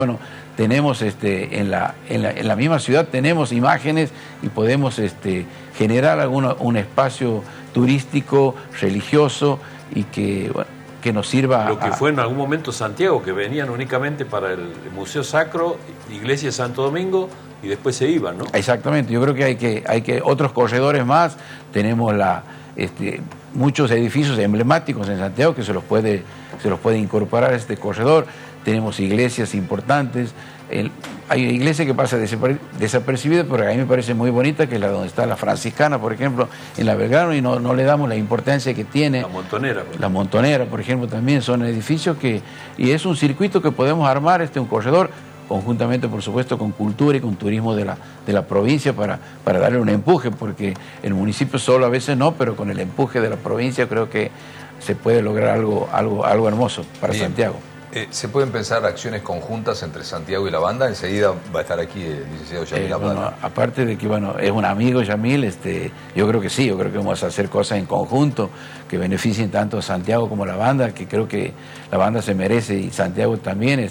Bueno, tenemos en la misma ciudad tenemos imágenes y podemos generar un espacio turístico, religioso y que, bueno, que nos sirva. Lo que fue en algún momento Santiago, que venían únicamente para el Museo Sacro, Iglesia de Santo Domingo, y después se iban, ¿no? Exactamente, yo creo que hay que otros corredores más. Tenemos muchos edificios emblemáticos en Santiago que se los puede incorporar a este corredor. Tenemos iglesias importantes. Hay una iglesia que pasa desapercibida, pero a mí me parece muy bonita, que es la donde está la franciscana, por ejemplo, en la Belgrano, y no le damos la importancia que tiene. La Montonera. La Montonera, por ejemplo, también son edificios y es un circuito que podemos armar, un corredor, conjuntamente, por supuesto, con cultura y con turismo de la provincia para darle un empuje, porque el municipio solo a veces no, pero con el empuje de la provincia creo que se puede lograr algo hermoso para Bien. Santiago. ¿Se pueden pensar acciones conjuntas entre Santiago y la banda? Enseguida va a estar aquí el licenciado Yamil Abdala. Bueno, aparte de que es un amigo Yamil, yo creo que sí, yo creo que vamos a hacer cosas en conjunto que beneficien tanto a Santiago como a la banda, que creo que la banda se merece, y Santiago también,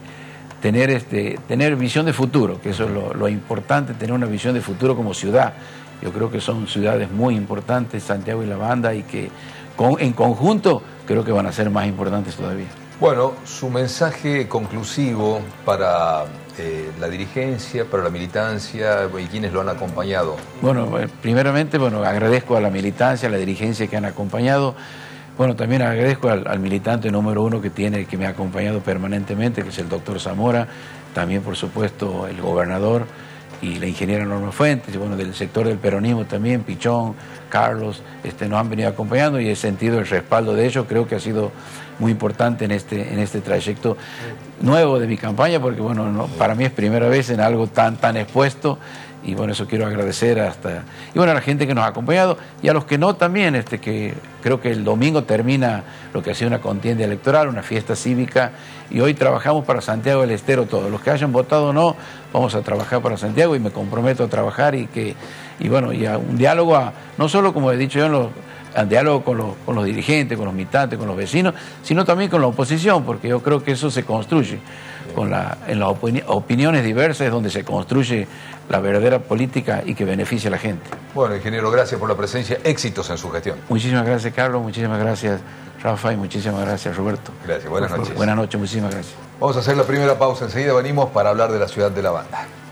tener visión de futuro, que eso es lo importante, tener una visión de futuro como ciudad. Yo creo que son ciudades muy importantes, Santiago y la banda, y que en conjunto creo que van a ser más importantes todavía. Bueno, su mensaje conclusivo para la dirigencia, para la militancia y quienes lo han acompañado. Bueno, primeramente, agradezco a la militancia, a la dirigencia que han acompañado. Bueno, también agradezco al militante número uno que me ha acompañado permanentemente, que es el doctor Zamora, también por supuesto el gobernador y la ingeniera Norma Fuentes, y bueno, del sector del peronismo también, Pichón, Carlos, nos han venido acompañando, y he sentido el respaldo de ellos. Creo que ha sido muy importante en este trayecto nuevo de mi campaña, porque bueno, para mí es primera vez en algo tan expuesto. Y bueno, eso quiero agradecer a la gente que nos ha acompañado, y a los que no también, que creo que el domingo termina lo que ha sido una contienda electoral, una fiesta cívica, y hoy trabajamos para Santiago del Estero todos. Los que hayan votado o no, vamos a trabajar para Santiago, y me comprometo a trabajar y a un diálogo, no solo, como he dicho yo, al diálogo con los dirigentes, con los militantes, con los vecinos, sino también con la oposición, porque yo creo que eso se construye. En las opiniones diversas es donde se construye la verdadera política y que beneficia a la gente. Bueno, ingeniero, gracias por la presencia. Éxitos en su gestión. Muchísimas gracias, Carlos. Muchísimas gracias, Rafa. Y muchísimas gracias, Roberto. Gracias. Buenas noches. Buenas noches. Muchísimas gracias. Vamos a hacer la primera pausa. Enseguida venimos para hablar de la ciudad de la banda.